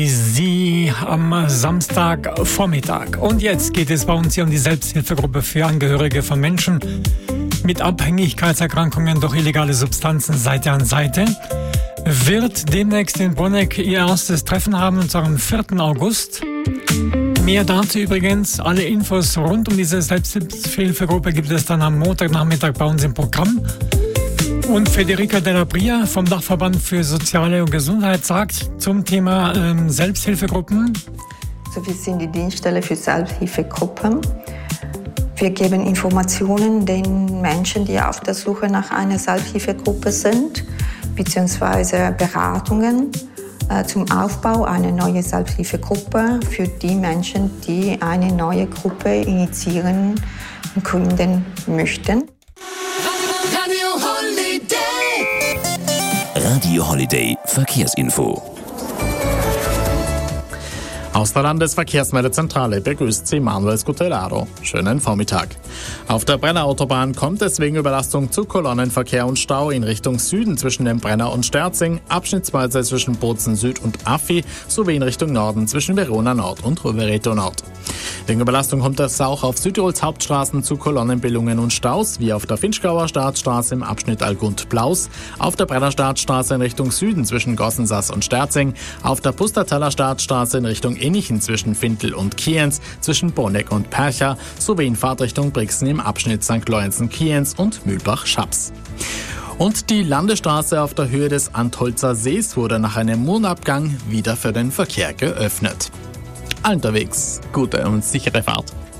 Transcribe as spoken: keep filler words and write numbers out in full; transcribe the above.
Sie am Samstagvormittag. Und jetzt geht es bei uns hier um die Selbsthilfegruppe für Angehörige von Menschen mit Abhängigkeitserkrankungen durch illegale Substanzen Seite an Seite. Wird demnächst in Bonneck ihr erstes Treffen haben, und zwar am vierten August. Mehr dazu übrigens, alle Infos rund um diese Selbsthilfegruppe gibt es dann am Montagnachmittag bei uns im Programm. Und Federica Della Bria vom Dachverband für Soziale und Gesundheit sagt zum Thema ähm, Selbsthilfegruppen. Also wir sind die Dienststelle für Selbsthilfegruppen. Wir geben Informationen den Menschen, die auf der Suche nach einer Selbsthilfegruppe sind, beziehungsweise Beratungen äh, zum Aufbau einer neuen Selbsthilfegruppe für die Menschen, die eine neue Gruppe initiieren und gründen möchten. Radio Holiday Verkehrsinfo. Aus der Landesverkehrsmeldezentrale begrüßt Sie Manuel Scutellaro. Schönen Vormittag. Auf der Brenner Autobahn kommt es wegen Überlastung zu Kolonnenverkehr und Stau in Richtung Süden zwischen dem Brenner und Sterzing, abschnittsweise zwischen Bozen Süd und Affi, sowie in Richtung Norden zwischen Verona Nord und Rovereto Nord. Wegen Überlastung kommt es auch auf Südtirols Hauptstraßen zu Kolonnenbildungen und Staus, wie auf der Finchgauer Staatsstraße im Abschnitt Algund-Blaus, auf der Brenner Staatsstraße in Richtung Süden zwischen Gossensass und Sterzing, auf der Pustertaler Staatsstraße in Richtung Innichen zwischen Fintel und Kienz, zwischen Bonneck und Percha, sowie in Fahrtrichtung Brixen im Abschnitt Sankt Lorenzen-Kienz und Mühlbach-Schaps. Und die Landesstraße auf der Höhe des Antholzer Sees wurde nach einem Mondabgang wieder für den Verkehr geöffnet. Unterwegs, gute und sichere Fahrt.